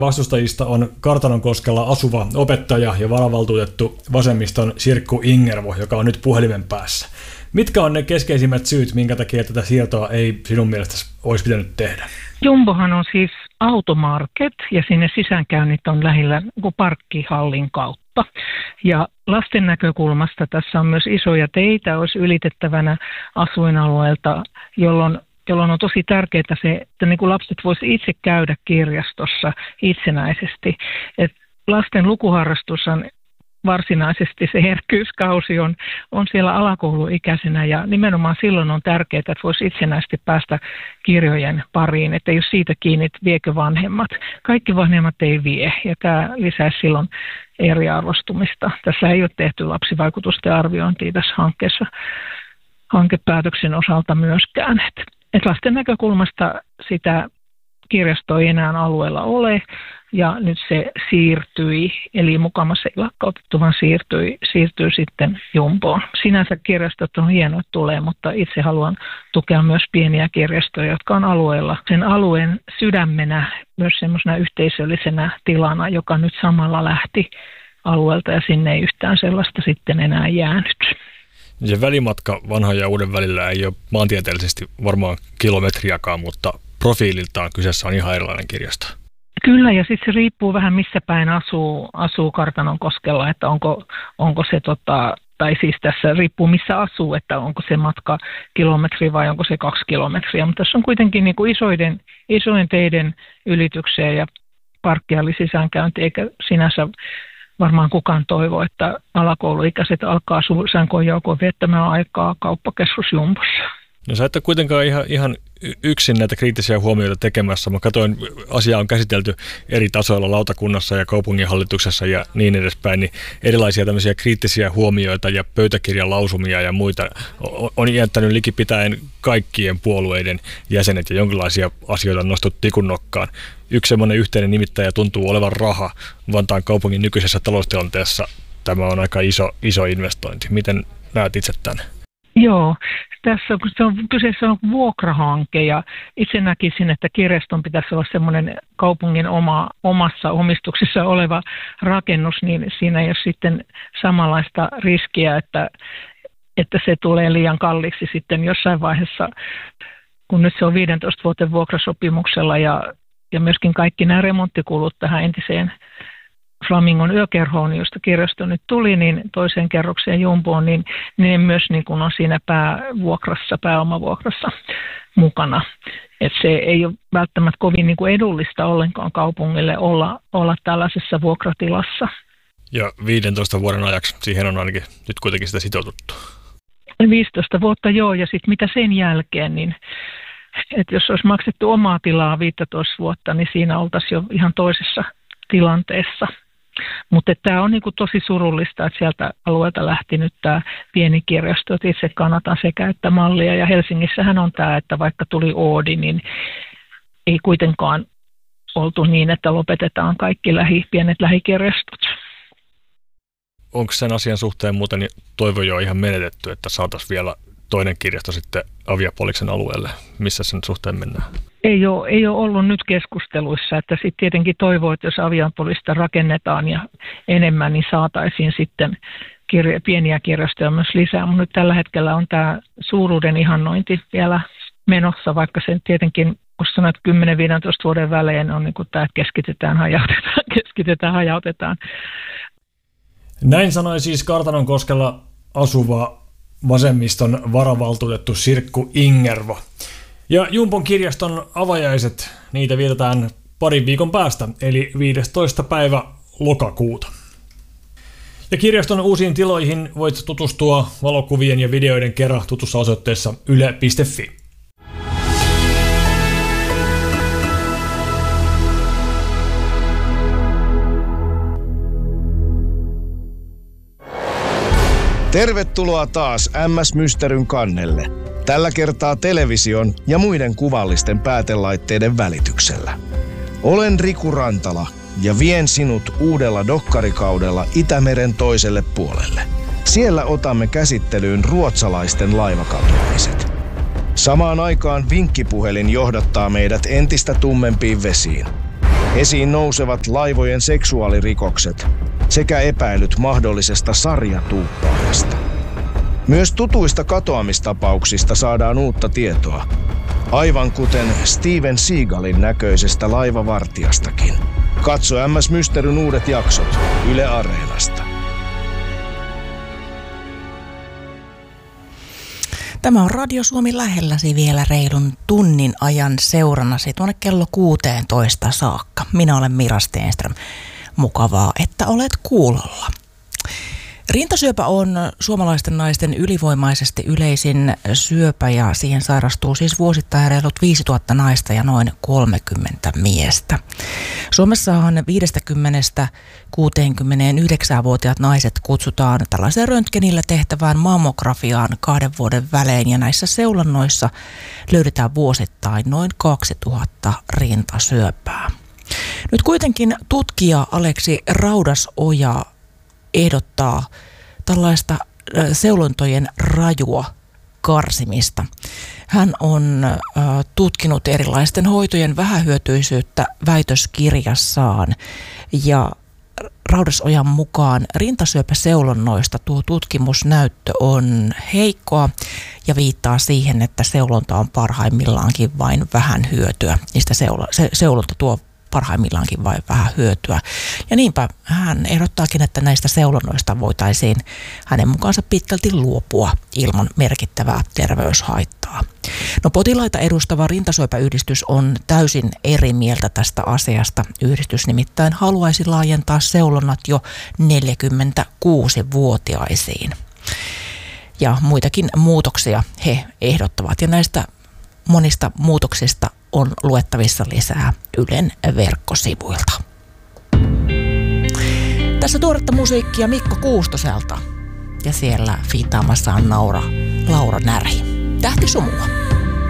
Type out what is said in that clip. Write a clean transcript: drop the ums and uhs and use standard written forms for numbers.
Vastustajista on Kartanonkoskella asuva opettaja ja varavaltuutettu vasemmiston Sirkku Ingervo, joka on nyt puhelimen päässä. Mitkä on ne keskeisimmät syyt, minkä takia tätä siirtoa ei sinun mielestäsi olisi pitänyt tehdä? Jumbohan on siis automarket ja sinne sisäänkäynnit on lähellä parkkihallin kautta. Ja lasten näkökulmasta tässä on myös isoja teitä, olisi ylitettävänä asuinalueelta, jolloin on tosi tärkeää se, että niin kuin lapset voisivat itse käydä kirjastossa itsenäisesti. Et lasten lukuharrastus on varsinaisesti se herkkyyskausi on siellä alakouluikäisenä ja nimenomaan silloin on tärkeää, että voisi itsenäisesti päästä kirjojen pariin, että jos siitä kiinni, viekö vanhemmat. Kaikki vanhemmat ei vie ja tämä lisäisi silloin eriarvostumista. Tässä ei ole tehty lapsivaikutusten arviointia tässä hankkeessa hankepäätöksen osalta myöskään. Et lasten näkökulmasta sitä kirjastoa ei enää alueella ole ja nyt se siirtyi, eli mukamassa lakkautettu, vaan siirtyy sitten Jumboon. Sinänsä kirjastot on hienoa, että tulee, mutta itse haluan tukea myös pieniä kirjastoja, jotka on alueella. Sen alueen sydämenä myös semmoisena yhteisöllisenä tilana, joka nyt samalla lähti alueelta ja sinne ei yhtään sellaista sitten enää jäänyt. Se välimatka vanhan ja uuden välillä ei ole maantieteellisesti varmaan kilometriäkaan, mutta profiililtaan kyseessä on ihan erilainen kirjasto. Kyllä, ja sitten se riippuu vähän missä päin asuu Kartanonkoskella, että onko se tai siis tässä riippuu missä asuu, että onko se matka kilometri vai onko se 2 kilometriä. Mutta tässä on kuitenkin niin kuin isojen teiden ylityksiä ja parkkihalli sisäänkäynti, eikä sinänsä varmaan kukaan toivo, että alakouluikäiset alkaa sänkoon joukoon viettämään aikaa kauppakeskus Jumbossa. No sä et ole kuitenkaan ihan yksin näitä kriittisiä huomioita tekemässä. Mä katsoin, asiaa on käsitelty eri tasoilla lautakunnassa ja kaupunginhallituksessa ja niin edespäin, niin erilaisia tämmöisiä kriittisiä huomioita ja pöytäkirjan lausumia ja muita on jättänyt likipitäen kaikkien puolueiden jäsenet ja jonkinlaisia asioita nostettu tikun nokkaan. Yksi semmoinen yhteinen nimittäjä tuntuu olevan raha. Vantaan kaupungin nykyisessä taloustilanteessa tämä on aika iso investointi. Miten näet itse tämän? Joo, tässä kyseessä on vuokrahanke ja itse näkisin, että kirjaston pitäisi olla semmoinen kaupungin omassa omistuksessa oleva rakennus, niin siinä ei ole sitten samanlaista riskiä, että se tulee liian kalliiksi sitten jossain vaiheessa, kun nyt se on 15 vuoden vuokrasopimuksella ja myöskin kaikki nämä remonttikulut tähän entiseen Flamingon yökerhoon, josta kirjasto nyt tuli, niin toiseen kerrokseen Jumboon, niin ne myös niin kuin on siinä pääomavuokrassa mukana. Et se ei ole välttämättä kovin niin kuin edullista ollenkaan kaupungille olla tällaisessa vuokratilassa. Ja 15 vuoden ajaksi siihen on ainakin nyt kuitenkin sitä sitoututtu. 15 vuotta joo, ja sitten mitä sen jälkeen, niin että jos olisi maksettu omaa tilaa 15 vuotta, niin siinä oltaisiin jo ihan toisessa tilanteessa. Mutta tämä on niinku tosi surullista, että sieltä alueelta lähti nyt tämä pieni kirjasto, että itse kannatan sekä että mallia. Ja Helsingissähän on tämä, että vaikka tuli Oodi, niin ei kuitenkaan oltu niin, että lopetetaan kaikki pienet lähikirjastot. Onko sen asian suhteen muuten toivo jo ihan menetetty, että saataisiin vielä toinen kirjasto sitten Aviapoliksen alueelle? Missä sen suhteen mennään? Ei ole ollut nyt keskusteluissa, että sitten tietenkin toivoo, että jos Aviapolista rakennetaan ja enemmän, niin saataisiin sitten pieniä kirjastoja myös lisää. Mutta nyt tällä hetkellä on tämä suuruuden ihannointi vielä menossa, vaikka sen tietenkin, kun sanoit 10-15 vuoden välein on niin kuin tämä, että keskitetään, hajautetaan. Näin sanoi siis Kartanonkoskella asuva vasemmiston varavaltuutettu Sirkku Ingervo. Ja Jumbon kirjaston avajaiset, niitä vietetään parin viikon päästä, eli 15. päivä lokakuuta. Ja kirjaston uusiin tiloihin voit tutustua valokuvien ja videoiden kerran tutussa osoitteessa yle.fi. Tervetuloa taas MS Mysteryn kannelle. Tällä kertaa television ja muiden kuvallisten päätelaitteiden välityksellä. Olen Riku Rantala ja vien sinut uudella dokkarikaudella Itämeren toiselle puolelle. Siellä otamme käsittelyyn ruotsalaisten laivakatoamiset. Samaan aikaan vinkkipuhelin johdattaa meidät entistä tummempiin vesiin. Esiin nousevat laivojen seksuaalirikokset sekä epäilyt mahdollisesta sarjatuuppaajasta. Myös tutuista katoamistapauksista saadaan uutta tietoa, aivan kuten Steven Seagalin näköisestä laivavartijastakin. Katso MS Mysteryn uudet jaksot Yle Areenasta. Tämä on Radio Suomi lähelläsi vielä reilun tunnin ajan seurannasi tuonne kello 16 saakka. Minä olen Mira Stenström. Mukavaa, että olet kuulolla. Rintasyöpä on suomalaisten naisten ylivoimaisesti yleisin syöpä ja siihen sairastuu siis vuosittain reilut 5000 naista ja noin 30 miestä. Suomessahan 50-69-vuotiaat naiset kutsutaan tällaiseen röntgenillä tehtävään mammografiaan 2 vuoden välein ja näissä seulannoissa löydetään vuosittain noin 2000 rintasyöpää. Nyt kuitenkin tutkija Aleksi Raudasoja ehdottaa tällaista seulontojen rajua karsimista. Hän on tutkinut erilaisten hoitojen vähähyötyisyyttä väitöskirjassaan ja Raudasojan mukaan rintasyöpäseulonnoista tuo tutkimusnäyttö on heikkoa ja viittaa siihen, että seulonta on parhaimmillaankin vain vähän hyötyä. Niistä seulonta tuo parhaimmillaankin vain vähän hyötyä. Ja niinpä hän ehdottaakin, että näistä seulonnoista voitaisiin hänen mukaansa pitkälti luopua ilman merkittävää terveyshaittaa. No, potilaita edustava rintasyöpäyhdistys on täysin eri mieltä tästä asiasta. Yhdistys nimittäin haluaisi laajentaa seulonnat jo 46-vuotiaisiin. Ja muitakin muutoksia he ehdottavat. Ja näistä monista muutoksista on luettavissa lisää Ylen verkkosivuilta. Tässä tuoretta musiikkia Mikko Kuustoselta ja siellä fiittaamassa on Laura Näri. Tähtisumua.